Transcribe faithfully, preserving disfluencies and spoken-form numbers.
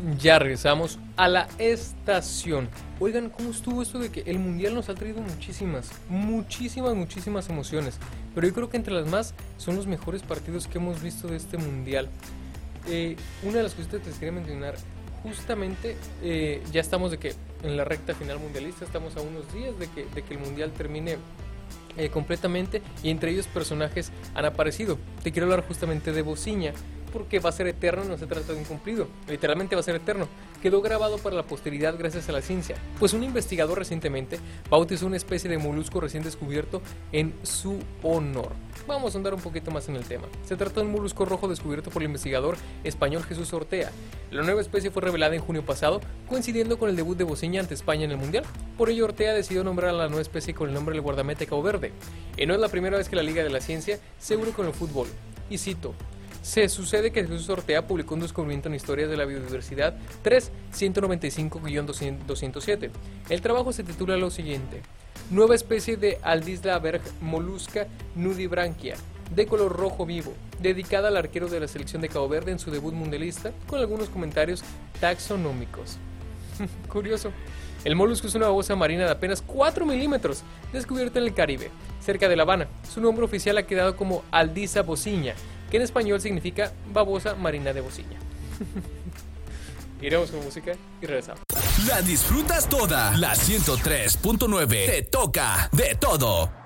Ya regresamos a la estación. Oigan, ¿cómo estuvo esto de que el mundial nos ha traído muchísimas, muchísimas, muchísimas emociones? Pero yo creo que entre las más son los mejores partidos que hemos visto de este mundial. Eh, una de las cositas que les quería mencionar, justamente eh, ya estamos de que en la recta final mundialista, estamos a unos días de que, de que el mundial termine eh, completamente, y entre ellos personajes han aparecido. Te quiero hablar justamente de Bociña, porque va a ser eterno, no se trata de un cumplido, literalmente va a ser eterno. Quedó grabado para la posteridad gracias a la ciencia, pues un investigador recientemente bautizó una especie de molusco recién descubierto en su honor. Vamos a andar un poquito más en el tema. Se trata de un molusco rojo descubierto por el investigador español Jesús Ortea. La nueva especie fue revelada en junio pasado, coincidiendo con el debut de Bociña ante España en el Mundial. Por ello, Ortea decidió nombrar a la nueva especie con el nombre del guardameta Cabo Verde. Y no es la primera vez que la Liga de la Ciencia se une con el fútbol. Y cito: se sucede que Jesús Ortea publicó un descubrimiento en Historias de la Biodiversidad tres ciento noventa y cinco guión doscientos siete. El trabajo se titula lo siguiente: nueva especie de Aldisla berg molusca nudibranquia, de color rojo vivo, dedicada al arquero de la selección de Cabo Verde en su debut mundialista, con algunos comentarios taxonómicos. Curioso. El molusco es una babosa marina de apenas cuatro milímetros, descubierta en el Caribe, cerca de La Habana. Su nombre oficial ha quedado como Aldisa bociña, que en español significa babosa marina de Bociña. Iremos con música y regresamos. La disfrutas toda. La ciento tres punto nueve. Te toca de todo.